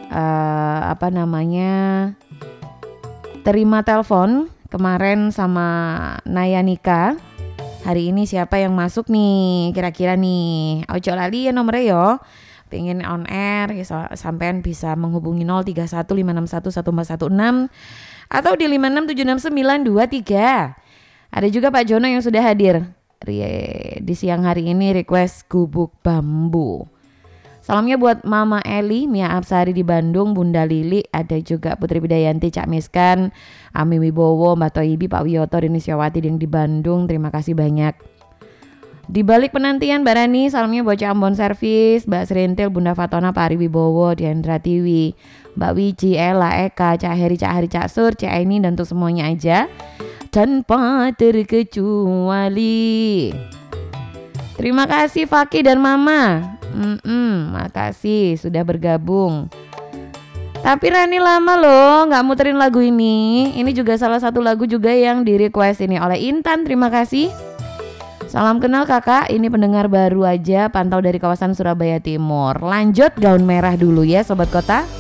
terima telepon kemarin sama Naya Nika. Hari ini siapa yang masuk nih kira-kira nih? Ojo lali ya nomornya yo. Pengen on air ya, sampean bisa menghubungi 0315611416 atau di 5676923. Ada juga Pak Jono yang sudah hadir di siang hari ini, request gubuk bambu. Salamnya buat Mama Eli, Mia Absari di Bandung, Bunda Lili, ada juga Putri Bidayanti, Cak Miskan, Ami Wibowo, Mbak Toibi, Pak Wiyoto, Rini Syawati yang di Bandung. Terima kasih banyak. Di balik penantian Mbak Rani, salamnya buat Cak Ambon Service, Mbak Serintil, Bunda Fatona, Pak Ari Wibowo, Diandra Tiwi, Mbak Wiji, Ella, Eka, Cak Heri, Cak Sur, Cak Aini, dan untuk semuanya aja tanpa terkecuali. Terima kasih Faki dan Mama. Makasih sudah bergabung. Tapi Rani lama loh nggak muterin lagu ini. Ini juga salah satu lagu juga yang di request ini oleh Intan. Terima kasih. Salam kenal kakak. Ini pendengar baru aja, pantau dari kawasan Surabaya Timur. Lanjut gaun merah dulu ya Sobat Kota.